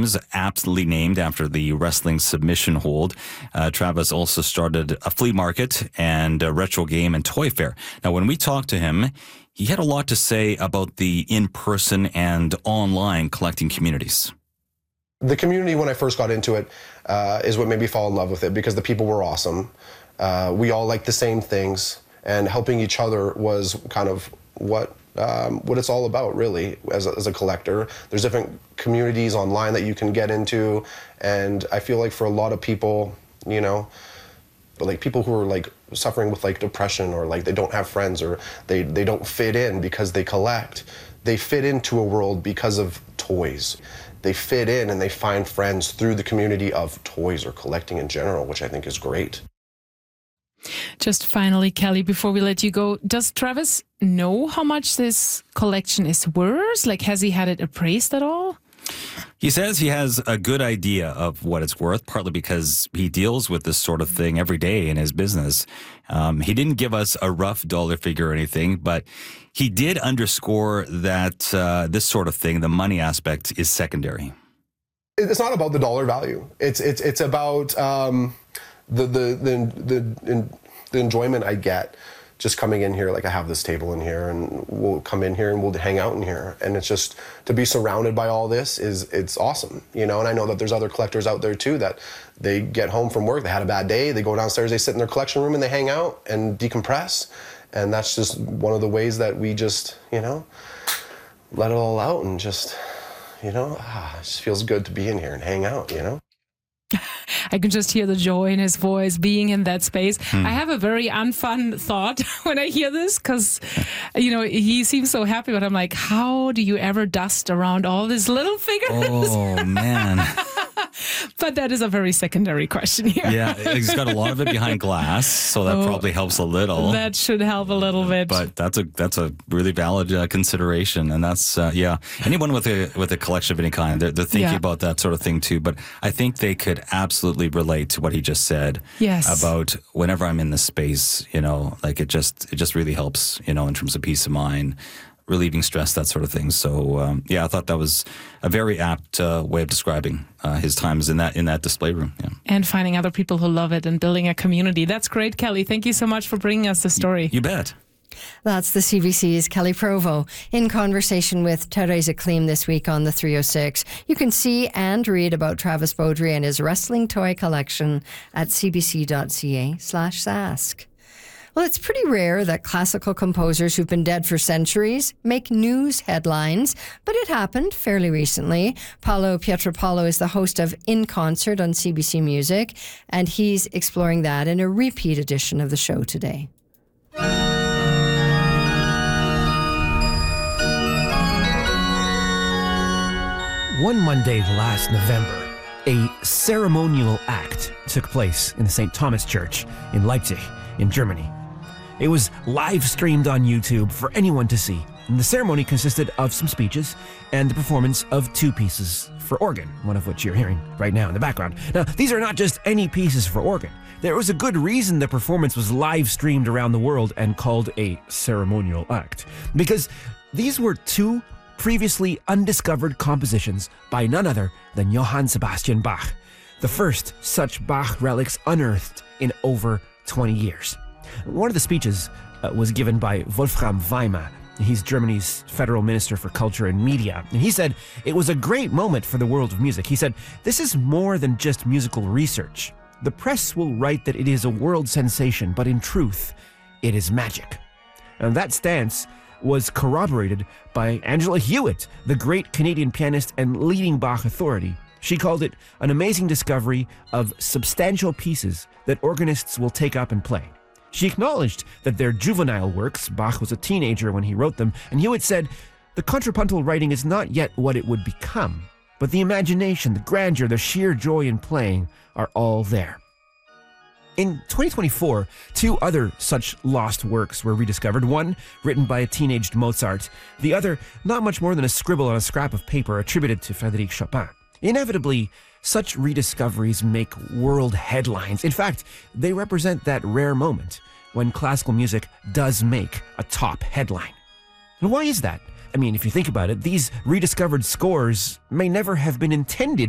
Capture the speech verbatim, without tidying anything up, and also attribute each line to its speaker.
Speaker 1: items aptly named after the wrestling submission hold. Uh, Travis also started a flea market and a retro game and toy fair. Now, when we talked to him, he had a lot to say about the in-person and online collecting communities.
Speaker 2: The community, when I first got into it, uh, is what made me fall in love with it, because the people were awesome. Uh, we all liked the same things, and helping each other was kind of what um, what it's all about, really, as a, as a collector. There's different communities online that you can get into, and I feel like for a lot of people, you know, like people who are like suffering with like depression, or like they don't have friends, or they, they don't fit in because they collect, they fit into a world because of toys. They fit in and they find friends through the community of toys or collecting in general, which I think is great.
Speaker 3: Just finally, Kelly, before we let you go, does Travis know how much this collection is worth? Like, has he had it appraised at all?
Speaker 1: He says he has a good idea of what it's worth, partly because he deals with this sort of thing every day in his business. Um, he didn't give us a rough dollar figure or anything, but he did underscore that uh, this sort of thing, the money aspect, is secondary.
Speaker 2: It's not about the dollar value. It's it's it's about um, the, the the the the enjoyment I get just coming in here. Like, I have this table in here, and we'll come in here and we'll hang out in here, and it's just to be surrounded by all this is it's awesome, you know. And I know that there's other collectors out there too that they get home from work, they had a bad day, they go downstairs, they sit in their collection room and they hang out and decompress, and that's just one of the ways that we just, you know, let it all out and just, you know, ah, it just feels good to be in here and hang out, you know.
Speaker 3: I can just hear the joy in his voice being in that space. Hmm. I have a very unfun thought when I hear this, because, you know, he seems so happy, but I'm like, how do you ever dust around all these little figures?
Speaker 1: Oh, man.
Speaker 3: But that is a very secondary question here.
Speaker 1: Yeah, he's got a lot of it behind glass, so that oh, probably helps a little.
Speaker 3: That should help a little bit.
Speaker 1: But that's a that's a really valid uh, consideration, and that's uh, yeah. Anyone with a with a collection of any kind, they're, they're thinking yeah. about that sort of thing too. But I think they could absolutely relate to what he just said.
Speaker 3: Yes.
Speaker 1: About whenever I'm in this space, you know, like it just it just really helps, you know, in terms of peace of mind, relieving stress, that sort of thing. So um, yeah, I thought that was a very apt uh, way of describing uh, his times in that in that display room. Yeah.
Speaker 3: And finding other people who love it and building a community. That's great, Kelly. Thank you so much for bringing us the story.
Speaker 1: You, you bet.
Speaker 4: That's the C B C's Kelly Provo in conversation with Teresa Kleem this week on the three oh six. You can see and read about Travis Beaudry and his wrestling toy collection at cbc.ca slash sask. Well, it's pretty rare that classical composers who've been dead for centuries make news headlines, but it happened fairly recently. Paolo Pietropalo is the host of In Concert on C B C Music, and he's exploring that in a repeat edition of the show today.
Speaker 5: One Monday last November, a ceremonial act took place in the Saint Thomas Church in Leipzig, in Germany. It was live streamed on YouTube for anyone to see. And the ceremony consisted of some speeches and the performance of two pieces for organ, one of which you're hearing right now in the background. Now, these are not just any pieces for organ. There was a good reason the performance was live streamed around the world and called a ceremonial act. Because these were two previously undiscovered compositions by none other than Johann Sebastian Bach, the first such Bach relics unearthed in over twenty years. One of the speeches uh, was given by Wolfram Weimar. He's Germany's federal minister for culture and media. And he said, it was a great moment for the world of music. He said, this is more than just musical research. The press will write that it is a world sensation, but in truth, it is magic. And that stance was corroborated by Angela Hewitt, the great Canadian pianist and leading Bach authority. She called it an amazing discovery of substantial pieces that organists will take up and play. She acknowledged that they're juvenile works. Bach was a teenager when he wrote them, and Hewitt said, the contrapuntal writing is not yet what it would become, but the imagination, the grandeur, the sheer joy in playing are all there. In twenty twenty-four, two other such lost works were rediscovered, one written by a teenaged Mozart, the other not much more than a scribble on a scrap of paper attributed to Frédéric Chopin. Inevitably, such rediscoveries make world headlines. In fact, they represent that rare moment when classical music does make a top headline. And why is that? I mean, if you think about it, these rediscovered scores may never have been intended